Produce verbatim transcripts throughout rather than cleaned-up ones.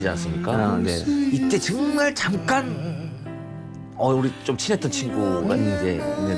지 않습니까? 아, 네. 이때 정말 잠깐 어 우리 좀 친했던 친구가 이제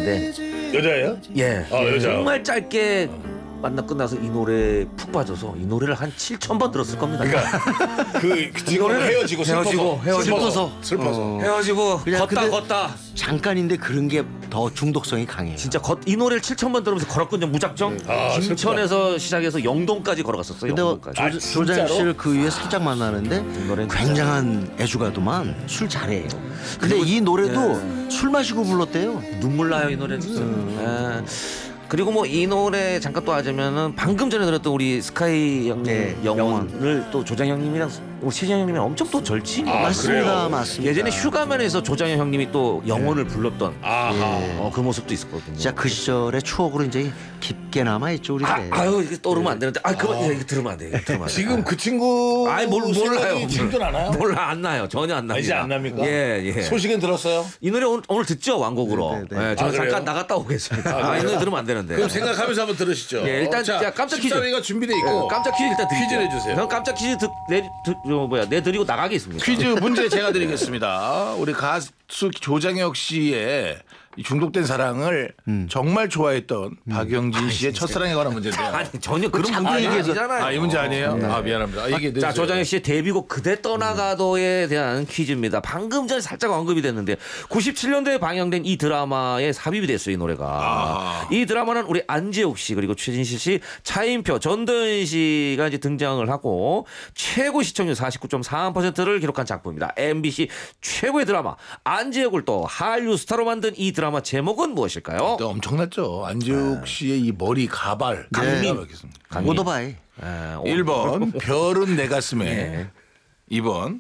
있는데 여자예요? 예, 아, 예, 여자. 정말 짧게 만나 끝나서 이 노래에 푹 빠져서 이 노래를 한 칠천 번 들었을 겁니다. 그러니까 그, 그 지금 헤어지고 슬퍼서 헤어지고, 헤어지고. 슬퍼서 슬퍼서 어. 헤어지고 그냥 걷다 근데- 걷다 잠깐인데 그런 게 더 중독성이 강해요. 진짜 걷, 이 노래를 칠천 번 들으면서 걸었거든요. 무작정 아, 김천에서 시작해서 영동까지 걸어갔었어요. 근데 영동까지. 아, 조, 진짜로? 조장 씨를 그 위에 살짝 만나는데 노래는 굉장한 애주가도만 술 잘해요. 근데 이 노래도 술 마시고 불렀대요. 눈물 나요 이 노래 진짜. 음. 예. 그리고 뭐 이 노래 잠깐 또 하자면은 방금 전에 들었던 우리 스카이 형님 네, 영원을 또 조장 형님이랑 우리 최정 형님이랑 엄청 또 절친이 아, 맞습니다, 그래요? 맞습니다. 예전에 휴가면에서 조장현 형님이 또 영혼을 불렀던 아하. 어, 그 모습도 있었거든요. 진짜 그 시절의 추억으로 이제 깊게 남아 있죠 우리. 아, 아유 이게 떠오르면 안 되는데 아 그거 이거 들으면 안 돼. 이거 들으면 안 돼. 지금 그 친구 아이 뭘 몰라요. 생각이 지금도 나나요? 몰라 안 나요. 전혀 안 납니다. 아, 이제 안 납니까? 예 예. 소식은 들었어요? 이 노래 오늘, 오늘 듣죠 완곡으로. 네, 네, 네. 예, 저는 아, 그래요? 잠깐 나갔다 오겠습니다. 아, 이 노래 들으면 안 되는데. 그럼 생각하면서 한번 들으시죠. 예, 일단 자, 자, 깜짝 퀴즈. 십삼 위가 준비돼 예, 있고 깜짝 퀴즈 일단 드릴게요. 퀴즈를 해주세요. 전 깜짝 퀴즈 듣, 내, 듣, 어, 뭐야 내드리고 나가겠습니다. 퀴즈 문제 제가 드리겠습니다. 우리 가수 조장혁 씨의 이 중독된 사랑을 정말 좋아했던 박영진 씨의 첫사랑에 관한 문제인데요. 아니 전혀 그런 자꾸 문제 얘기해서- 아니잖아요. 아, 이 문제 아니에요? 아, 미안합니다. 아, 이게 자, 조장혁 씨의 데뷔곡 그대 떠나가도에 대한 퀴즈입니다. 방금 전에 살짝 언급이 됐는데 구십칠 년도에 방영된 이 드라마에 삽입이 됐어요, 이 노래가. 아. 이 드라마는 우리 안재욱 씨 그리고 최진실 씨, 차인표, 전도연 씨가 이제 등장을 하고 최고 시청률 사십구 점 삼 퍼센트를 기록한 작품입니다. 엠비씨 최고의 드라마 안재욱을 또 한류 스타로 만든 이 드라마 제목은 무엇일까요? 또 엄청났죠. 안재욱 씨의 이 머리 가발. 강민. 네. 오토바이. 에, 오- 일 번 별은 내 가슴에. 예. 이 번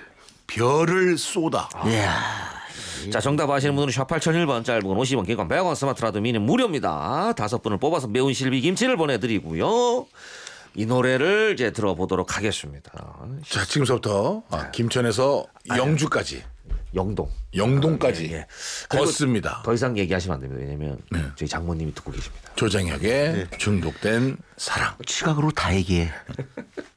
별을 쏟아. 이야. 자, 정답 아시는 분들은 샵 팔공공일 번, 짧은 건 오십 원, 긴 건 백 원, 스마트라도 미니는 무료입니다. 다섯 분을 뽑아서 매운 실비 김치를 보내드리고요. 이 노래를 이제 들어보도록 하겠습니다. 자, 지금부터 아, 김천에서 영주까지, 영동. 영동까지 예, 예. 그리고 걷습니다. 더 이상 얘기하시면 안 됩니다. 왜냐면 네. 저희 장모님이 듣고 계십니다. 조장혁의 중독된 사랑. 시각으로 다 얘기해.